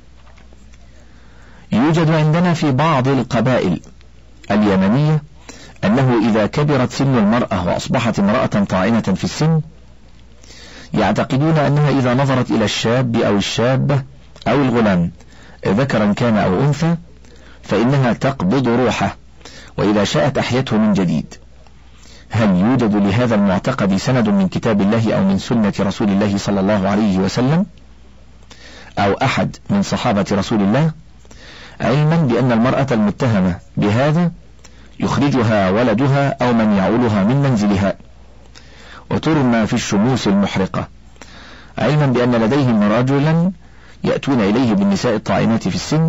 S3: يوجد عندنا في بعض القبائل اليمنية أنه إذا كبرت سن المرأة وأصبحت امرأة طاعنة في السن يعتقدون أنها إذا نظرت إلى الشاب أو الشابة أو الغلام ذكرا كان أو أنثى فإنها تقبض روحه، وإذا شاءت أحيته من جديد. هل يوجد لهذا المعتقد سند من كتاب الله أو من سنة رسول الله صلى الله عليه وسلم أو أحد من صحابة رسول الله؟ علما بأن المرأة المتهمة بهذا يخرجها ولدها أو من يعولها من منزلها وترمى في الشموس المحرقة، علما بأن لديهم رجلا يأتون إليه بالنساء الطاعنات في السن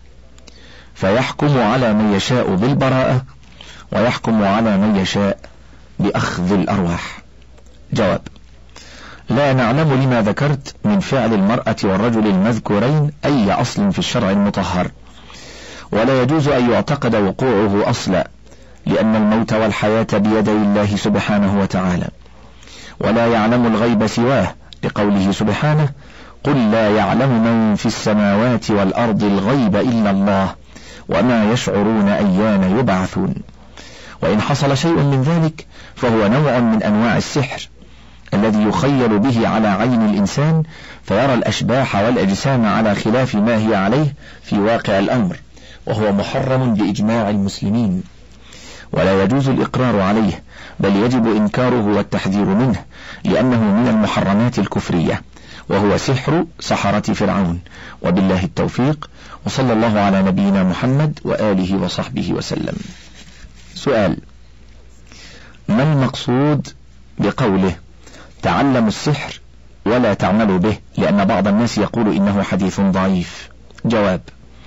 S3: فيحكم على من يشاء بالبراءة ويحكم على من يشاء بأخذ الأرواح. جواب: لا نعلم لما ذكرت من فعل المرأة والرجل المذكورين أي أصل في الشرع المطهر، ولا يجوز أن يعتقد وقوعه أصلا، لأن الموت والحياة بيدي الله سبحانه وتعالى، ولا يعلم الغيب سواه، لقوله سبحانه: قل لا يعلم من في السماوات والأرض الغيب إلا الله وما يشعرون أيان يبعثون. وإن حصل شيء من ذلك فهو نوع من أنواع السحر الذي يخيل به على عين الإنسان فيرى الأشباح والأجسام على خلاف ما هي عليه في واقع الأمر، وهو محرم بإجماع المسلمين، ولا يجوز الإقرار عليه، بل يجب إنكاره والتحذير منه، لأنه من المحرمات الكفرية، وهو سحر سحرة فرعون. وبالله التوفيق، وصلى الله على نبينا محمد وآله وصحبه وسلم. سؤال: ما المقصود بقوله تعلموا السحر ولا تعملوا به؟ لأن بعض الناس يقول إنه حديث ضعيف. جواب: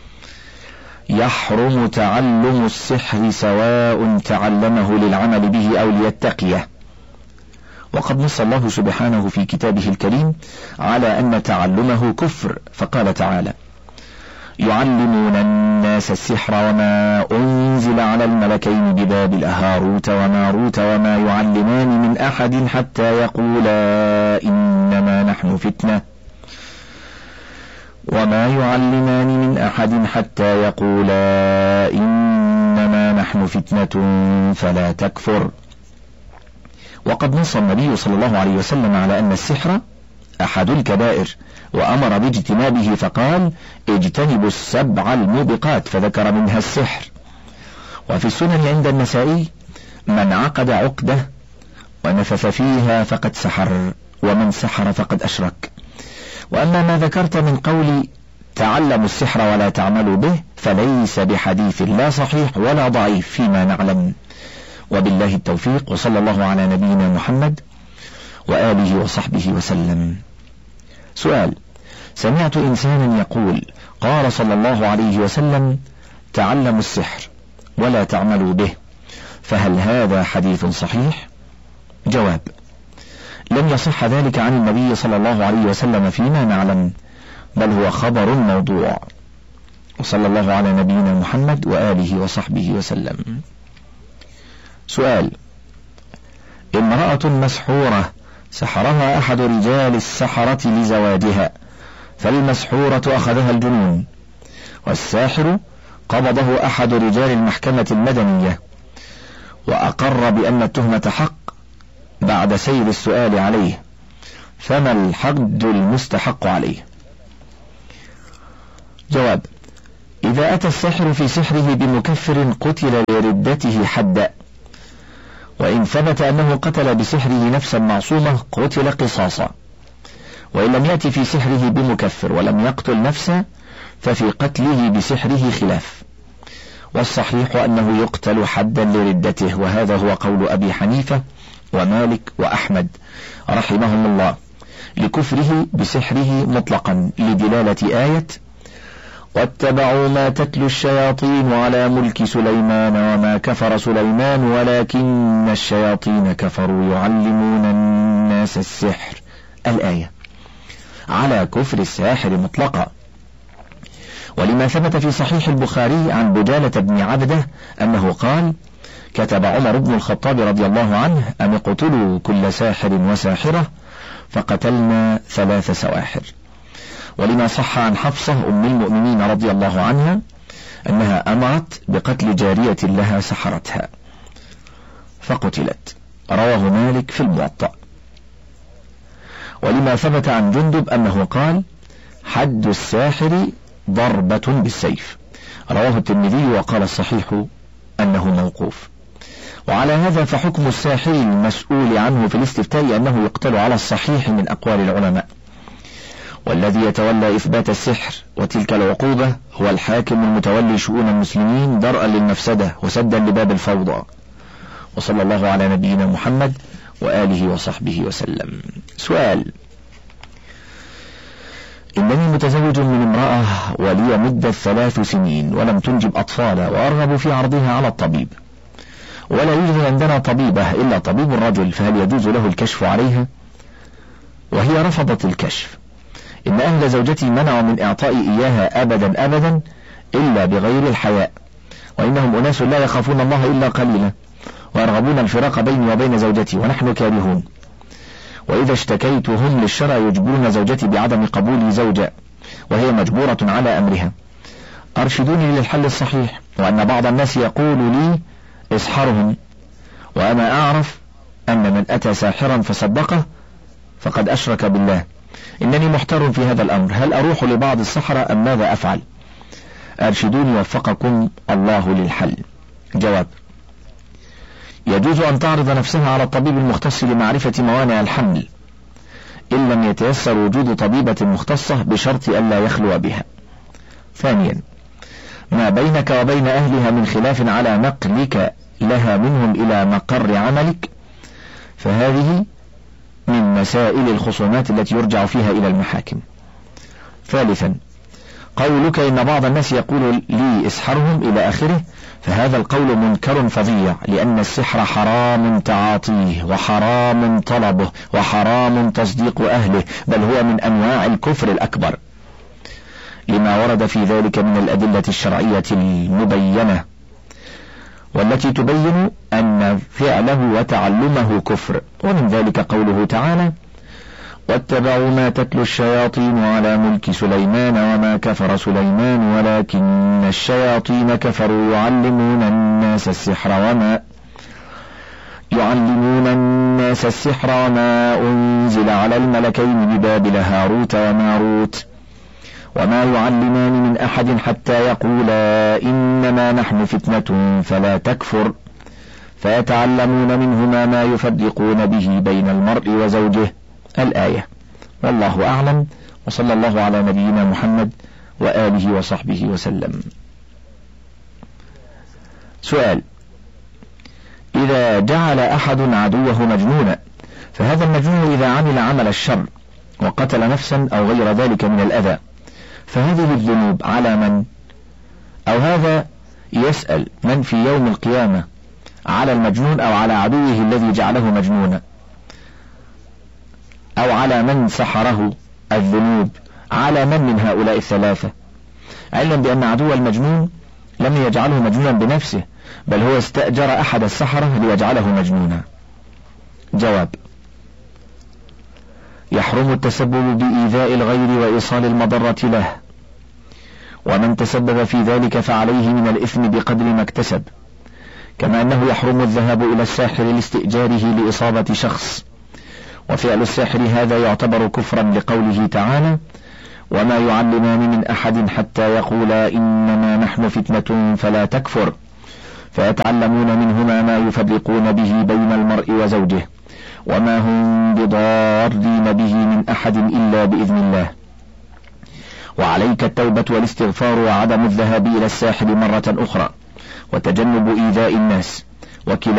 S3: يحرم تعلم السحر سواء تعلمه للعمل به أو ليتقيه، وقد نص الله سبحانه في كتابه الكريم على أن تعلمه كفر، فقال تعالى: يعلمون الناس السحر وما أنزل على الملكين ببابل هاروت وماروت وما يعلمان من أحد حتى يقولا إنما نحن فتنة وما يعلمان من أحد حتى يقولا إنما نحن فتنة فلا تكفر. وقد نص النبي صلى الله عليه وسلم على أن السحر أحد الكبائر، وأمر باجتنابه فقال: اجتنبوا السبع الموبقات، فذكر منها السحر. وفي السنن عند النسائي: من عقد عقدة ونفث فيها فقد سحر، ومن سحر فقد أشرك. وأما ما ذكرت من قول تعلموا السحر ولا تعملوا به فليس بحديث لا صحيح ولا ضعيف فيما نعلم. وبالله التوفيق، وصلى الله على نبينا محمد وآله وصحبه وسلم. سؤال: سمعت إنسانا يقول: قال صلى الله عليه وسلم: تعلموا السحر ولا تعملوا به، فهل هذا حديث صحيح؟ جواب: لم يصح ذلك عن النبي صلى الله عليه وسلم فيما نعلم، بل هو خبر موضوع. وصلى الله على نبينا محمد وآله وصحبه وسلم. سؤال: امرأة مسحورة سحرها أحد رجال السحرة لزواجها، فالمسحورة أخذها الجنون، والساحر قبضه أحد رجال المحكمة المدنية وأقر بأن التهمة حق بعد سير السؤال عليه، فما الحد المستحق عليه؟ جواب: إذا أتى الساحر في سحره بمكفر قتل لردته حدا، وإن ثبت أنه قتل بسحره نفسا معصومة قتل قصاصا، وإن لم يأتي في سحره بمكفر ولم يقتل نفسا ففي قتله بسحره خلاف، والصحيح أنه يقتل حدا لردته، وهذا هو قول أبي حنيفة ومالك وأحمد رحمهم الله لكفره بسحره مطلقا لدلالة آية واتبعوا ما تتلو الشياطين على ملك سليمان وما كفر سليمان ولكن الشياطين كفروا يعلمون الناس السحر، الآية على كفر الساحر مطلقا. ولما ثبت في صحيح البخاري عن بجالة بن عبده أنه قال كتب عمر بن الخطاب رضي الله عنه أن اقتلوا كل ساحر وساحرة، فقتلنا ثلاث سواحر. ولما صح عن حفصة أم المؤمنين رضي الله عنها أنها أمرت بقتل جارية لها سحرتها فقتلت، رواه مالك في الموطأ. ولما ثبت عن جندب أنه قال حد الساحر ضربة بالسيف، رواه الترمذي وقال الصحيح أنه موقوف. وعلى هذا فحكم الساحر المسؤول عنه في الاستفتاء أنه يقتل على الصحيح من أقوال العلماء، والذي يتولى إثبات السحر وتلك العقوبة هو الحاكم المتولي شؤون المسلمين درءا للمفسدة وسدا لباب الفوضى. وصلى الله على نبينا محمد وآله وصحبه وسلم. سؤال: إنني متزوج من امرأة ولي مدة ثلاث سنين ولم تنجب أطفالا، وأرغب في عرضها على الطبيب، ولا يوجد عندنا طبيبة إلا طبيب الرجل، فهل يجوز له الكشف عليها؟ وهي رفضت الكشف. إن أهل زوجتي منعوا من إعطائي إياها أبدا أبدا إلا بغير الحياء، وإنهم أناس لا يخافون الله إلا قليلا، ويرغبون الفراق بيني وبين زوجتي ونحن كارهون، وإذا اشتكيتهم للشرع يجبرون زوجتي بعدم قبول زوجة وهي مجبورة على أمرها. أرشدوني للحل الصحيح، وأن بعض الناس يقول لي اسحرهم، وأنا أعرف أن من أتى ساحرا فصدقه فقد أشرك بالله. إنني محتار في هذا الأمر، هل أروح لبعض السحرة أم ماذا أفعل؟ أرشدوني وفقكم الله للحل. جواب: يجوز أن تعرض نفسها على الطبيب المختص لمعرفة موانع الحمل إن لم يتيسر وجود طبيبة مختصة بشرط ألا يخلو بها. ثانيا: ما بينك وبين أهلها من خلاف على نقلك لها منهم إلى مقر عملك فهذه من مسائل الخصومات التي يرجع فيها إلى المحاكم. ثالثا: قولك إن بعض الناس يقول لي اسحرهم إلى آخره، فهذا القول منكر فظيع، لأن السحر حرام تعاطيه وحرام طلبه وحرام تصديق أهله، بل هو من أنواع الكفر الأكبر لما ورد في ذلك من الأدلة الشرعية المبينة والتي تبين أن فعله وتعلمه كفر. ومن ذلك قوله تعالى: واتبعوا ما تتلو الشياطين على ملك سليمان وما كفر سليمان ولكن الشياطين كفروا يعلمون الناس السحر وما يعلمون الناس السحر وما أنزل على الملكين ببابل هاروت وماروت وما يعلمان من أحد حتى يقولا إنما نحن فتنة فلا تكفر فيتعلمون منهما ما يفرقون به بين المرء وزوجه. الآية. والله أعلم، وصلى الله على نبينا محمد وآله وصحبه وسلم. سؤال: إذا جعل أحد عدوه مجنونا، فهذا المجنون إذا عمل عمل الشر وقتل نفسا أو غير ذلك من الأذى فهذه الذنوب على من؟ أو هذا يسأل من في يوم القيامة على المجنون أو على عدوه الذي جعله مجنونا أو على من سحره؟ الذنوب على من من هؤلاء الثلاثة؟ علم بأن عدو المجنون لم يجعله مجنونا بنفسه، بل هو استأجر أحد السحرة ليجعله مجنونا. جواب: يحرم التسبب بإيذاء الغير وإيصال المضرة له، ومن تسبب في ذلك فعليه من الإثم بقدر ما اكتسب، كما أنه يحرم الذهاب إلى الساحر لاستئجاره لإصابة شخص، وفعل الساحر هذا يعتبر كفرا لقوله تعالى: وما يعلمان من أحد حتى يقولا إنما نحن فتنة فلا تكفر، فيتعلمون منهما ما يفرقون به بين المرء وزوجه، وما هم بضارين به من أحد إلا بإذن الله. وعليك التوبة والاستغفار وعدم الذهاب إلى الساحل مرة أخرى، وتجنب إيذاء الناس، وكلا